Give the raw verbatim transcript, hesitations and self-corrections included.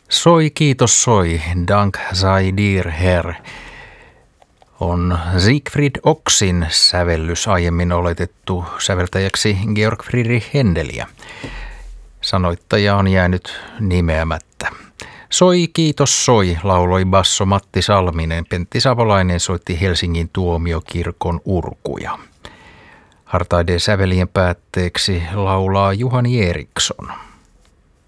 Soi kiitos soi, dank sei dir Herr, on Siegfried Ochsin sävellys aiemmin oletettu säveltäjäksi Georg Friedrich Händeliä. Sanoittaja on jäänyt nimeämättä. Soi kiitos soi, lauloi basso Matti Salminen. Pentti Savolainen soitti Helsingin tuomiokirkon urkuja. Hartaiden sävelien päätteeksi laulaa Juhani Eriksson.